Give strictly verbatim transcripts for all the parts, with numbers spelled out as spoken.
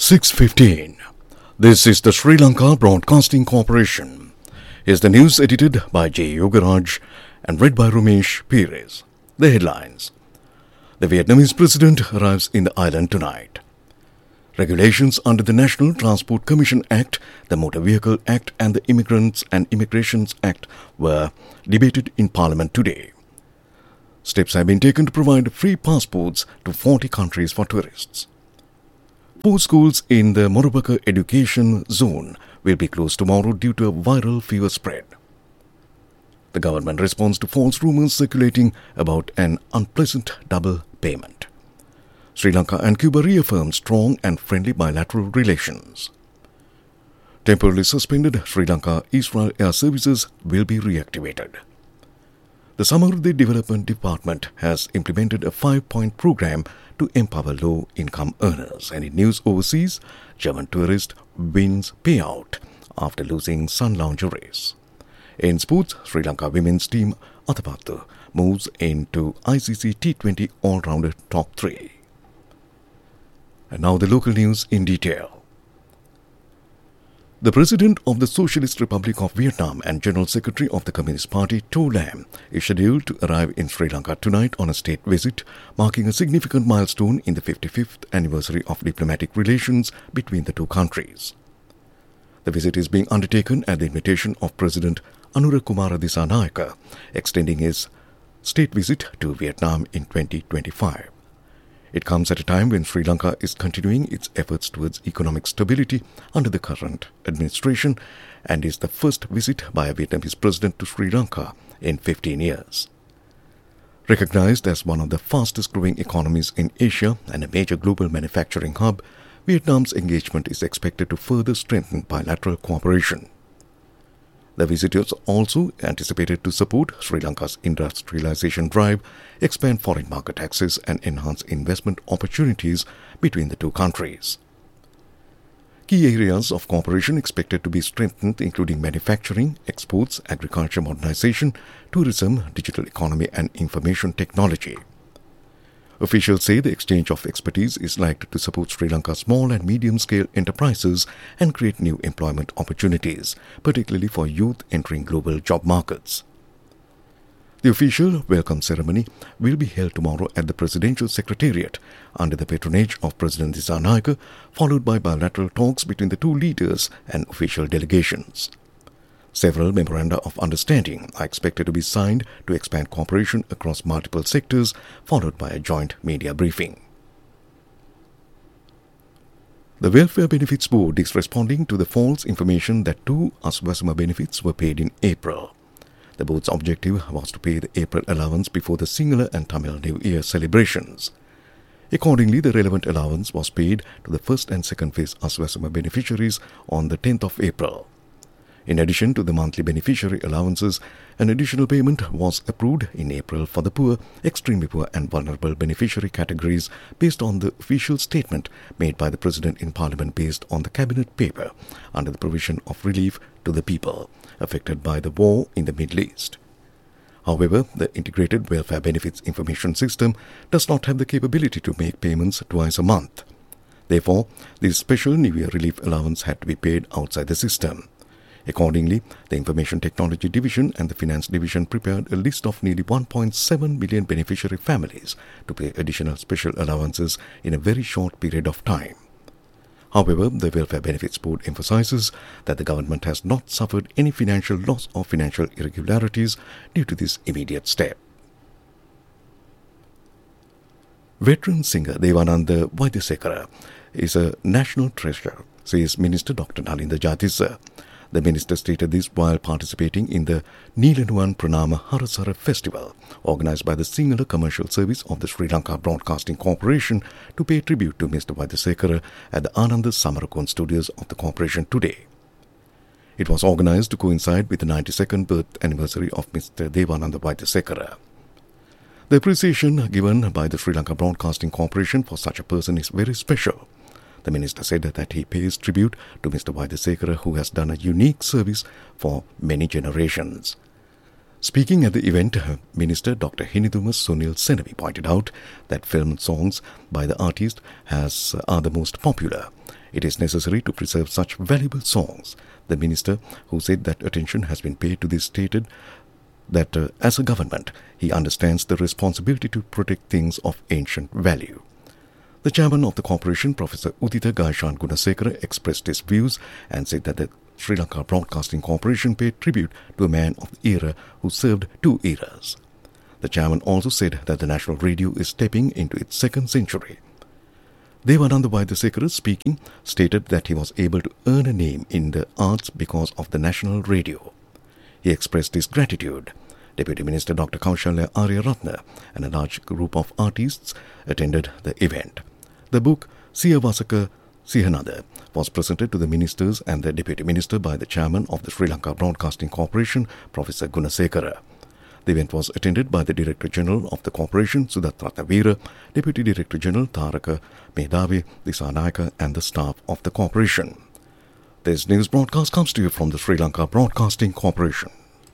six fifteen. This is the Sri Lanka Broadcasting Corporation. Here's the news edited by J. Yogaraj and read by Ramesh Perez. The headlines. The Vietnamese president arrives in the island tonight. Regulations under the National Transport Commission Act, the Motor Vehicle Act and the Immigrants and Immigrations Act were debated in Parliament today. Steps have been taken to provide free passports to forty countries for tourists. Four schools in the Morobaka Education Zone will be closed tomorrow due to a viral fever spread. The government responds to false rumours circulating about an unpleasant double payment. Sri Lanka and Cuba reaffirm strong and friendly bilateral relations. Temporarily suspended Sri Lanka-Israel air services will be reactivated. The Samurdhi Development Department has implemented a five-point program to empower low-income earners. And in news overseas, German tourist wins payout after losing Sun Lounger race. In sports, Sri Lanka women's team Athapattu moves into I C C T twenty all-rounder top three. And now the local news in detail. The President of the Socialist Republic of Vietnam and General Secretary of the Communist Party, To Lam, is scheduled to arrive in Sri Lanka tonight on a state visit, marking a significant milestone in the fifty-fifth anniversary of diplomatic relations between the two countries. The visit is being undertaken at the invitation of President Anura Kumara Dissanayake, extending his state visit to Vietnam in twenty twenty-five. It comes at a time when Sri Lanka is continuing its efforts towards economic stability under the current administration and is the first visit by a Vietnamese president to Sri Lanka in fifteen years. Recognized as one of the fastest growing economies in Asia and a major global manufacturing hub, Vietnam's engagement is expected to further strengthen bilateral cooperation. The visit is also anticipated to support Sri Lanka's industrialization drive, expand foreign market access and enhance investment opportunities between the two countries. Key areas of cooperation expected to be strengthened including manufacturing, exports, agriculture modernization, tourism, digital economy and information technology. Officials say the exchange of expertise is likely to support Sri Lanka's small and medium-scale enterprises and create new employment opportunities, particularly for youth entering global job markets. The official welcome ceremony will be held tomorrow at the Presidential Secretariat under the patronage of President Dissanayake, followed by bilateral talks between the two leaders and official delegations. Several memoranda of understanding are expected to be signed to expand cooperation across multiple sectors, followed by a joint media briefing. The Welfare Benefits Board is responding to the false information that two Aswasama benefits were paid in April. The board's objective was to pay the April allowance before the Sinhala and Tamil New Year celebrations. Accordingly, the relevant allowance was paid to the first and second phase Aswasama beneficiaries on the tenth of April. In addition to the monthly beneficiary allowances, an additional payment was approved in April for the poor, extremely poor and vulnerable beneficiary categories based on the official statement made by the President in Parliament based on the Cabinet paper under the provision of relief to the people affected by the war in the Middle East. However, the Integrated Welfare Benefits Information System does not have the capability to make payments twice a month. Therefore, this special New Year relief allowance had to be paid outside the system. Accordingly, the Information Technology Division and the Finance Division prepared a list of nearly one point seven million beneficiary families to pay additional special allowances in a very short period of time. However, the Welfare Benefits Board emphasizes that the government has not suffered any financial loss or financial irregularities due to this immediate step. Veteran singer Devananda Vaidyasekara is a national treasure, says Minister Doctor Nalinda Jatissa. The minister stated this while participating in the Neelanuwan Pranama Harasara Festival, organized by the Sinhala Commercial Service of the Sri Lanka Broadcasting Corporation to pay tribute to Mister Vaidyasekara at the Ananda Samarakon studios of the corporation today. It was organized to coincide with the ninety-second birth anniversary of Mister Devananda Vaidyasekara. The appreciation given by the Sri Lanka Broadcasting Corporation for such a person is very special. The minister said that he pays tribute to Mister Vaidyasekara, who has done a unique service for many generations. Speaking at the event, Minister Doctor Hiniduma Sunil Senavi pointed out that film songs by the artist has, are the most popular. It is necessary to preserve such valuable songs. The minister, who said that attention has been paid to this, stated that uh, as a government, he understands the responsibility to protect things of ancient value. The chairman of the corporation, Professor Udita Gaishan Gunasekara, expressed his views and said that the Sri Lanka Broadcasting Corporation paid tribute to a man of the era who served two eras. The chairman also said that the national radio is stepping into its second century. Devananda Vaidyasekara, speaking, stated that he was able to earn a name in the arts because of the national radio. He expressed his gratitude. Deputy Minister Doctor Kaushalya Aryaratna and a large group of artists attended the event. The book Siyavasaka Sihanada was presented to the ministers and the Deputy Minister by the Chairman of the Sri Lanka Broadcasting Corporation, Professor Gunasekara. The event was attended by the Director General of the Corporation, Sudat Ratnavira, Deputy Director General Taraka Medhavi Disanayaka and the staff of the Corporation. This news broadcast comes to you from the Sri Lanka Broadcasting Corporation.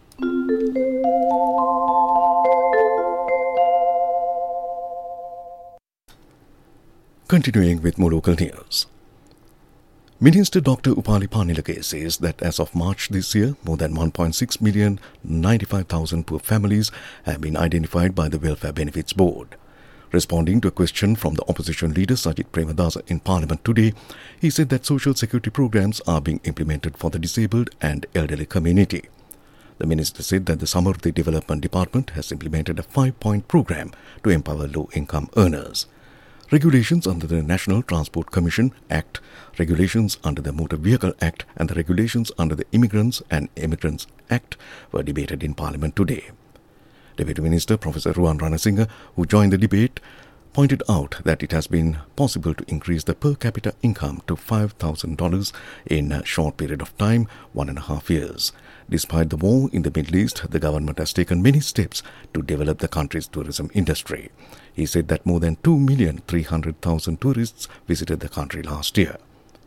Continuing with more local news. Minister Doctor Upali Panilake says that as of March this year, more than one point six million ninety-five thousand poor families have been identified by the Welfare Benefits Board. Responding to a question from the opposition leader Sajit Premadasa in Parliament today, he said that social security programs are being implemented for the disabled and elderly community. The minister said that the Samurdhi Development Department has implemented a five-point program to empower low-income earners. Regulations under the National Transport Commission Act, regulations under the Motor Vehicle Act and the regulations under the Immigrants and Immigrants Act were debated in Parliament today. Deputy Minister Professor Ruwan Ranasinghe, who joined the debate, pointed out that it has been possible to increase the per capita income to five thousand dollars in a short period of time, one and a half years. Despite the war in the Middle East, the government has taken many steps to develop the country's tourism industry. He said that more than two million three hundred thousand tourists visited the country last year.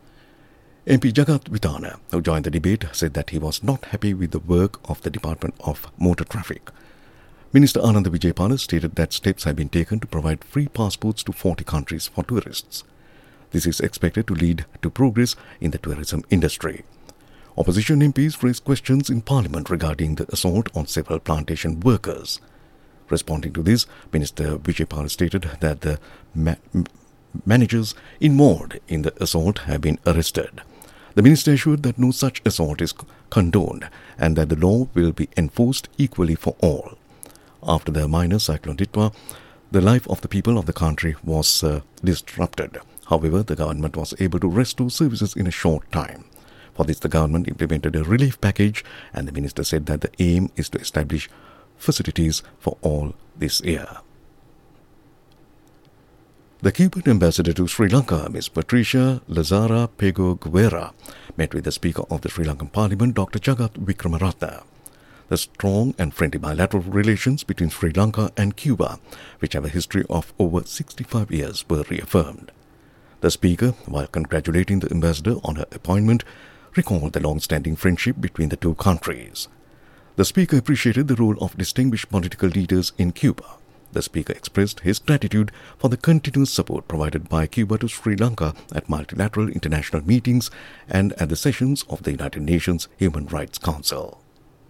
M P Jagat Vitana, who joined the debate, said that he was not happy with the work of the Department of Motor Traffic. Minister Ananda Vijaypala stated that steps have been taken to provide free passports to forty countries for tourists. This is expected to lead to progress in the tourism industry. Opposition M Ps raised questions in Parliament regarding the assault on several plantation workers. Responding to this, Minister Vijaypala stated that the ma- managers involved in the assault have been arrested. The minister assured that no such assault is condoned and that the law will be enforced equally for all. After the minor cyclone Ditwa, the life of the people of the country was uh, disrupted. However, the government was able to restore services in a short time. For this, the government implemented a relief package, and the minister said that the aim is to establish facilities for all this year. The Cuban ambassador to Sri Lanka, Miz Patricia Lazara Pego Guerra, met with the Speaker of the Sri Lankan Parliament, Doctor Jagat Wickramaratne. The strong and friendly bilateral relations between Sri Lanka and Cuba, which have a history of over sixty-five years, were reaffirmed. The Speaker, while congratulating the ambassador on her appointment, recalled the long-standing friendship between the two countries. The Speaker appreciated the role of distinguished political leaders in Cuba. The Speaker expressed his gratitude for the continuous support provided by Cuba to Sri Lanka at multilateral international meetings and at the sessions of the United Nations Human Rights Council.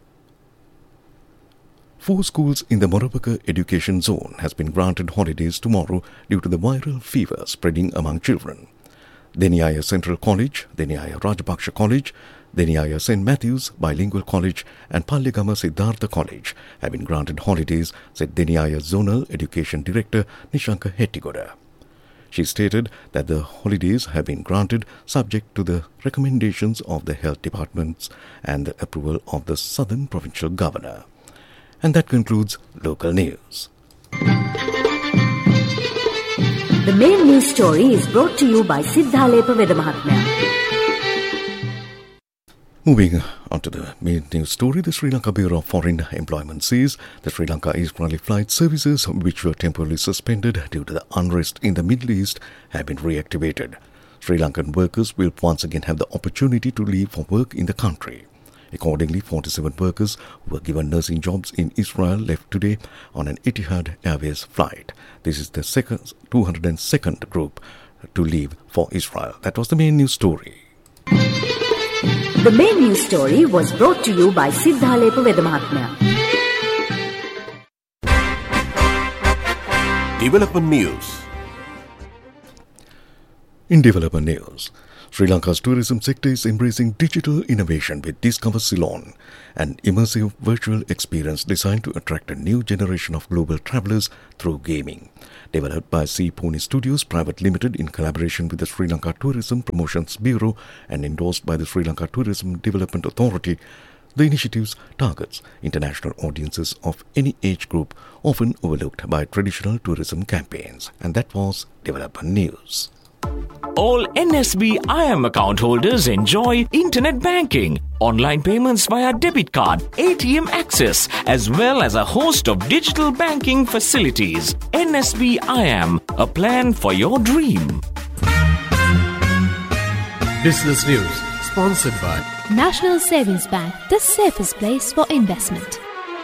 Four schools in the Morabaka Education Zone has been granted holidays tomorrow due to the viral fever spreading among children. Deniaya Central College, Deniaya Rajapaksa College, Deniaya Saint Matthews Bilingual College and Pallegama Siddhartha College have been granted holidays, said Deniaya Zonal Education Director Nishanka Hettigoda. She stated that the holidays have been granted subject to the recommendations of the health departments and the approval of the Southern Provincial Governor. And that concludes local news. The main news story is brought to you by Siddhalepa Vedamahatmya. Moving on to the main news story, the Sri Lanka Bureau of Foreign Employment says the Sri Lanka-Israeli flight services, which were temporarily suspended due to the unrest in the Middle East, have been reactivated. Sri Lankan workers will once again have the opportunity to leave for work in the country. Accordingly, forty-seven workers who were given nursing jobs in Israel left today on an Etihad Airways flight. This is the second, two hundred second group to leave for Israel. That was the main news story. The main news story was brought to you by Siddhalepa Vedamahatmya. Development News. In development news, Sri Lanka's tourism sector is embracing digital innovation with Discover Ceylon, an immersive virtual experience designed to attract a new generation of global travellers through gaming. Developed by C. Pony Studios Private Limited in collaboration with the Sri Lanka Tourism Promotions Bureau and endorsed by the Sri Lanka Tourism Development Authority, the initiative targets international audiences of any age group often overlooked by traditional tourism campaigns. And that was Development News. All N S B I M account holders enjoy internet banking, online payments via debit card, A T M access, as well as a host of digital banking facilities. N S B I M, a plan for your dream. Business News, sponsored by National Savings Bank, the safest place for investment.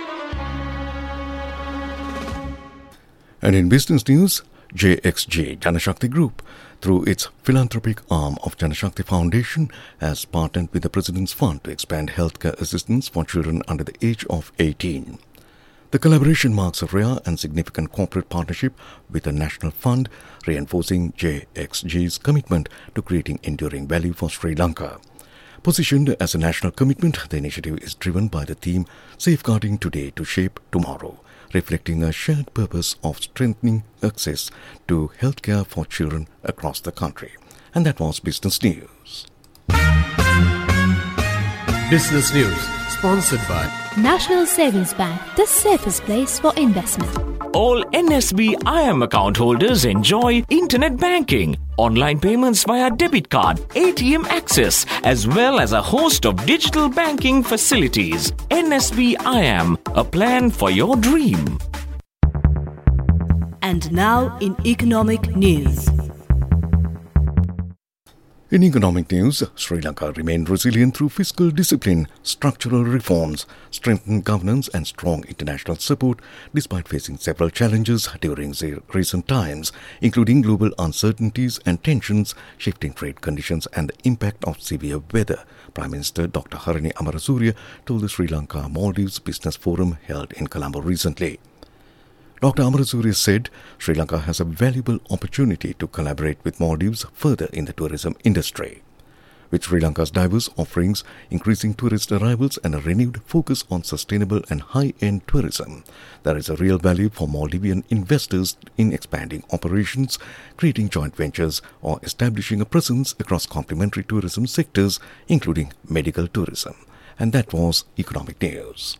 And in business news, J X G Janashakti Group, through its philanthropic arm of Janashakti Foundation, has partnered with the President's Fund to expand healthcare assistance for children under the age of eighteen. The collaboration marks a rare and significant corporate partnership with the National Fund, reinforcing J X G's commitment to creating enduring value for Sri Lanka. Positioned as a national commitment, the initiative is driven by the theme Safeguarding Today to Shape Tomorrow, reflecting a shared purpose of strengthening access to healthcare for children across the country. And that was Business News. Business News, sponsored by National Savings Bank, the safest place for investment. All N S B I M account holders enjoy internet banking, online payments via debit card, A T M access, as well as a host of digital banking facilities. N S B I M, a plan for your dream. And now in economic news. In economic news, Sri Lanka remained resilient through fiscal discipline, structural reforms, strengthened governance and strong international support despite facing several challenges during the recent times, including global uncertainties and tensions, shifting trade conditions and the impact of severe weather. Prime Minister Doctor Harini Amarasuriya told the Sri Lanka Maldives Business Forum held in Colombo recently. Doctor Amarasuriya said Sri Lanka has a valuable opportunity to collaborate with Maldives further in the tourism industry. With Sri Lanka's diverse offerings, increasing tourist arrivals and a renewed focus on sustainable and high-end tourism, there is a real value for Maldivian investors in expanding operations, creating joint ventures or establishing a presence across complementary tourism sectors, including medical tourism. And that was Economic News.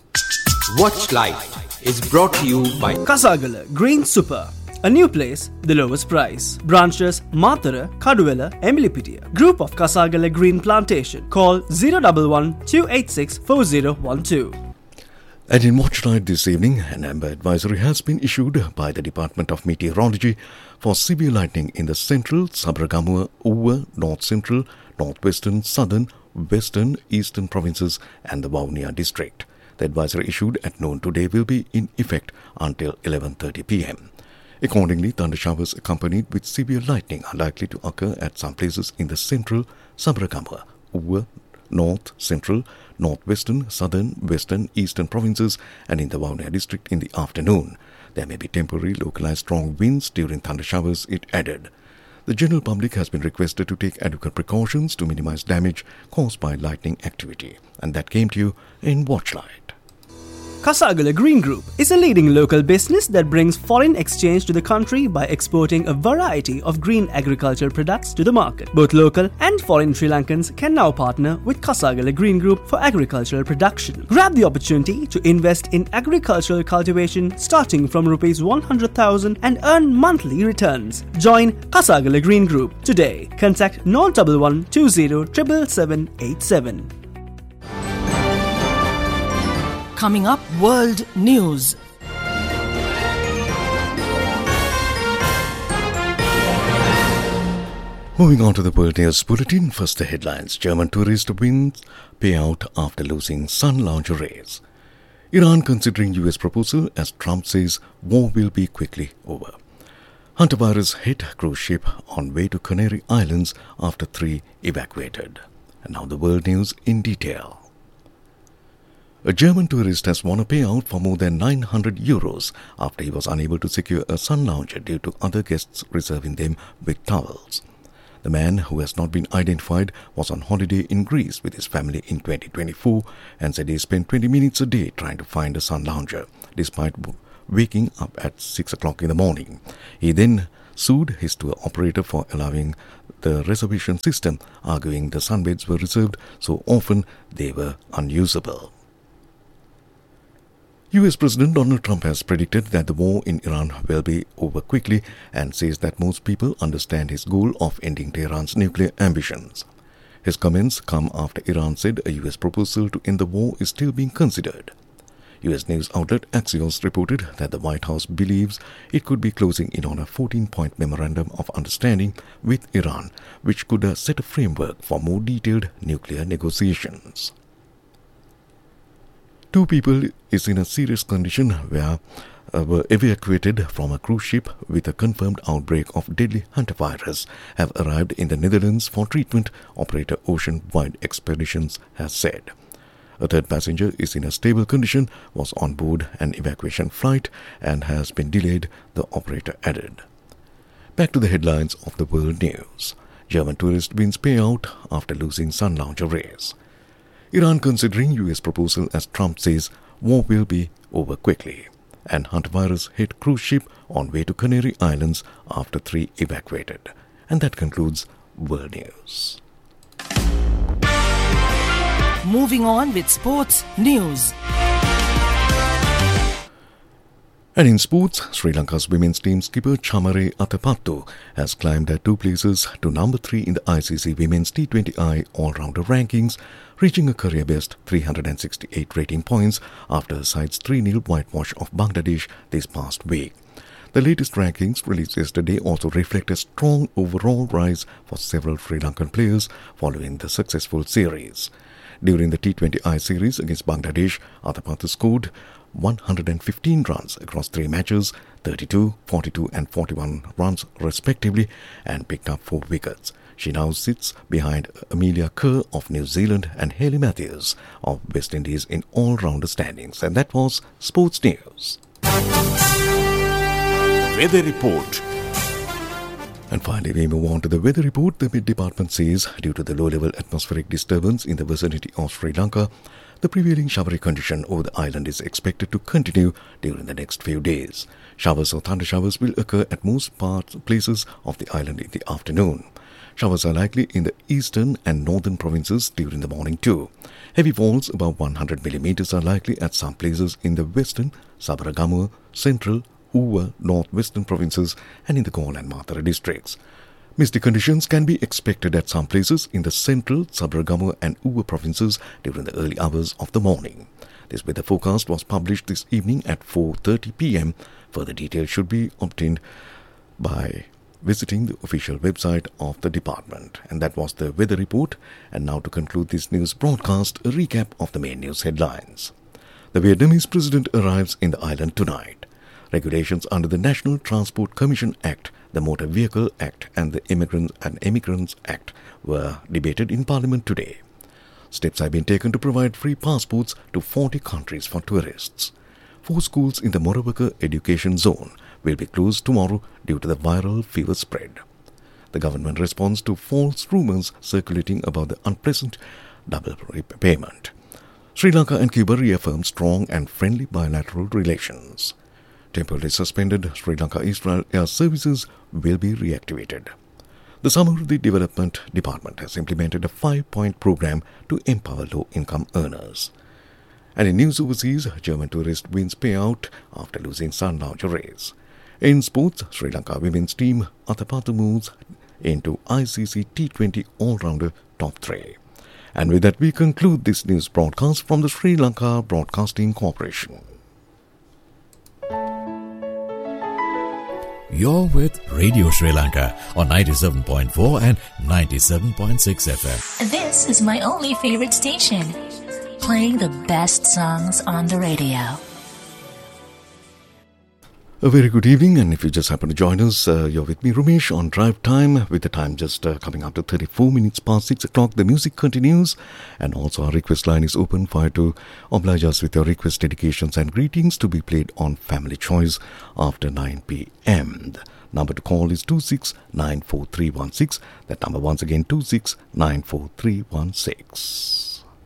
Watch Life is brought to you by Kasagala Green Super. A new place, the lowest price. Branches Mathura, Kaduwela, Emilipitiya. Group of Kasagala Green Plantation. Call zero one one, two eight six, four zero one two. And in Watchlight this evening, an amber advisory has been issued by the Department of Meteorology for severe lightning in the central, Sabragamua, Uva, north central, northwestern, southern, western, eastern provinces and the Vavuniya district. The advisory issued at noon today will be in effect until eleven thirty p m. Accordingly, thunder showers accompanied with severe lightning are likely to occur at some places in the central, Sabragamua, Uva, north, central, northwestern, southern, western, eastern provinces and in the Vavuniya district in the afternoon. There may be temporary localized strong winds during thunder showers, it added. The general public has been requested to take adequate precautions to minimize damage caused by lightning activity. And that came to you in Watchlight. Kasagala Green Group is a leading local business that brings foreign exchange to the country by exporting a variety of green agricultural products to the market. Both local and foreign Sri Lankans can now partner with Kasagala Green Group for agricultural production. Grab the opportunity to invest in agricultural cultivation starting from rupees one hundred thousand and earn monthly returns. Join Kasagala Green Group today. Contact zero one one, two zero seven seven eight seven. Coming up, World News. Moving on to the World News Bulletin, first the headlines. German tourist wins payout after losing Sun lingeries. Iran considering U S proposal as Trump says war will be quickly over. Hantavirus hit cruise ship on way to Canary Islands after three evacuated. And now the world news in detail. A German tourist has won a payout for more than nine hundred euros after he was unable to secure a sun lounger due to other guests reserving them with towels. The man, who has not been identified, was on holiday in Greece with his family in twenty twenty-four and said he spent twenty minutes a day trying to find a sun lounger, despite waking up at six o'clock in the morning. He then sued his tour operator for allowing the reservation system, arguing the sunbeds were reserved so often they were unusable. U S President Donald Trump has predicted that the war in Iran will be over quickly and says that most people understand his goal of ending Tehran's nuclear ambitions. His comments come after Iran said a U S proposal to end the war is still being considered. U S news outlet Axios reported that the White House believes it could be closing in on a fourteen-point memorandum of understanding with Iran, which could uh, set a framework for more detailed nuclear negotiations. Two people is in a serious condition where uh, were evacuated from a cruise ship with a confirmed outbreak of deadly hantavirus have arrived in the Netherlands for treatment, operator Ocean Wide Expeditions has said. A third passenger is in a stable condition, was on board an evacuation flight and has been delayed, the operator added. Back to the headlines of the world news. German tourist wins payout after losing sun lounger race. Iran considering U S proposal as Trump says war will be over quickly. And hantavirus hit cruise ship on way to Canary Islands after three evacuated. And that concludes World News. Moving on with sports news. And in sports, Sri Lanka's women's team skipper Chamare Athapattu has climbed their two places to number three in the I C C Women's T twenty I All-Rounder rankings, reaching a career-best three hundred sixty-eight rating points after the side's three nil whitewash of Bangladesh this past week. The latest rankings released yesterday also reflect a strong overall rise for several Sri Lankan players following the successful series. During the T twenty I series against Bangladesh, Athapattu scored one hundred fifteen runs across three matches, thirty-two, forty-two and forty-one runs respectively, and picked up four wickets. She now sits behind Amelia Kerr of New Zealand and Hayley Matthews of West Indies in all-rounder standings. And that was Sports News. Weather Report. And finally, we move on to the weather report. The Met Department says, due to the low-level atmospheric disturbance in the vicinity of Sri Lanka, the prevailing showery condition over the island is expected to continue during the next few days. Showers or thunder showers will occur at most parts, places of the island in the afternoon. Showers are likely in the eastern and northern provinces during the morning too. Heavy falls above one hundred millimeters are likely at some places in the western, Sabaragamuwa, central, Uva, northwestern provinces and in the Galle and Matara districts. Misty conditions can be expected at some places in the central, Sabaragamuwa and Uva provinces during the early hours of the morning. This weather forecast was published this evening at four thirty p.m. Further details should be obtained by visiting the official website of the department. And that was the weather report. And now to conclude this news broadcast, a recap of the main news headlines. The Vietnamese president arrives in the island tonight. Regulations under the National Transport Commission Act, the Motor Vehicle Act and the Immigrants and Immigrants Act were debated in Parliament today. Steps have been taken to provide free passports to forty countries for tourists. Four schools in the Morawaka Education Zone will be closed tomorrow due to the viral fever spread. The government responds to false rumours circulating about the unpleasant double payment. Sri Lanka and Cuba reaffirm strong and friendly bilateral relations. Temporarily suspended Sri Lanka-Israel air services will be reactivated. The Samurdhi Development Department has implemented a five-point program to empower low-income earners. And in news overseas, German tourist wins payout after losing sun lounger race. In sports, Sri Lanka women's team Athapattu moves into I C C T twenty all-rounder top three. And with that, we conclude this news broadcast from the Sri Lanka Broadcasting Corporation. You're with Radio Sri Lanka on ninety-seven point four and ninety-seven point six F M. This is my only favorite station, playing the best songs on the radio. A very good evening, and if you just happen to join us, uh, you're with me, Ramesh, on Drive Time, with the time just uh, coming up to thirty-four minutes past six o'clock. The music continues, and also our request line is open for you to oblige us with your request, dedications, and greetings to be played on Family Choice after nine p.m. The number to call is two six nine four three one six. That number once again, two six nine four three one six.